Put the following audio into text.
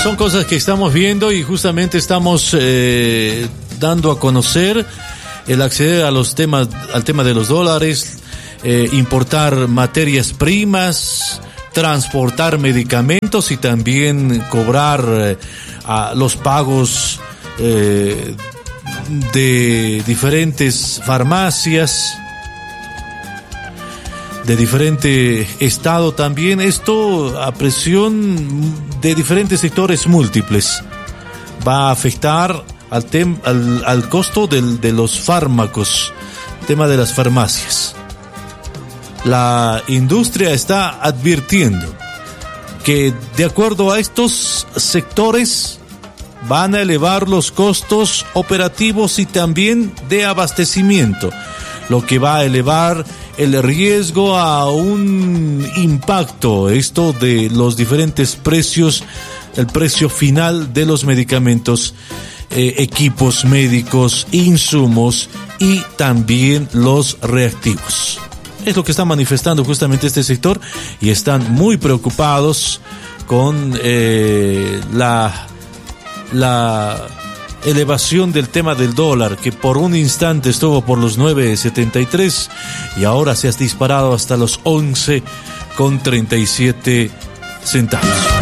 son cosas que estamos viendo y justamente estamos dando a conocer el acceder a los temas, al tema de los dólares, importar materias primas, transportar medicamentos y también cobrar los pagos de diferentes farmacias de diferente estado también, esto a presión de diferentes sectores múltiples. Va a afectar al costo de los fármacos, tema de las farmacias. La industria está advirtiendo que de acuerdo a estos sectores van a elevar los costos operativos y también de abastecimiento, lo que va a elevar el riesgo a un impacto, esto de los diferentes precios, el precio final de los medicamentos, equipos médicos, insumos y también los reactivos. Es lo que está manifestando justamente este sector y están muy preocupados con la elevación del tema del dólar, que por un instante estuvo por los 9.73 y ahora se ha disparado hasta los 11.37 centavos.